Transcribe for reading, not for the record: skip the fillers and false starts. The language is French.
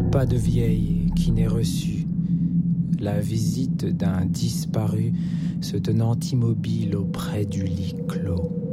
pas de vieille qui n'ait reçu la visite d'un disparu se tenant immobile auprès du lit clos.